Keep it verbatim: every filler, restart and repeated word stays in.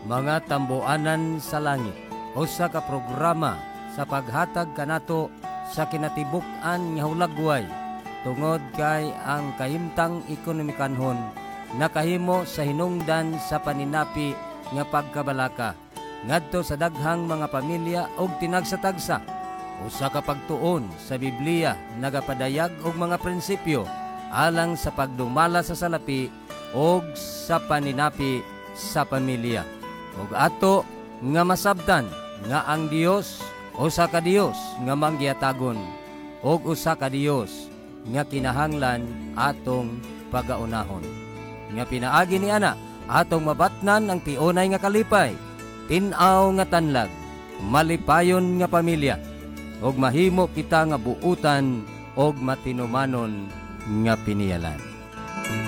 mga tambuanan sa langit, usa ka programa sa paghatag kanato sa kinatibuk-an nga hulagway tungod kay ang kahimtang ekonomikanhon nakahimo sa hinungdan sa paninapi nga pagkabalaka ngadto sa daghang mga pamilya og tinagsa-tagsa. Usa ka pagtuon sa Biblia nagapadayag og mga prinsipyo alang sa pagdumala sa salapi og sa paninapi sa pamilya. Ug ato nga masabtan nga ang Dios usa ka Dios nga manggihatagon ug usa ka Dios nga kinahanglan atong pagaunahon. Nga pinaagi ni ana atong mabatnan ang tiunay nga kalipay, tin-aw nga tanlag, malipayon nga pamilya, ug mahimo kita nga buutan og matinumanon nga piniyalan.